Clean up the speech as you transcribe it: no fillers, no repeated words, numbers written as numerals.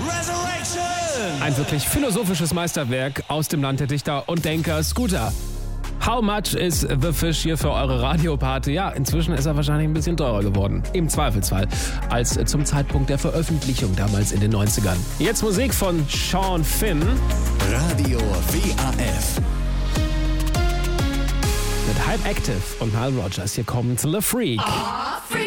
Ein wirklich philosophisches Meisterwerk aus dem Land der Dichter und Denker, Scooter. How much is the fish hier für eure Radioparty? Ja, inzwischen ist er wahrscheinlich ein bisschen teurer geworden. Im Zweifelsfall. Als zum Zeitpunkt der Veröffentlichung damals in den 90ern. Jetzt Musik von Sean Finn. Radio WAF. Mit Hype Active und Nile Rodgers. Hier kommt The Freak.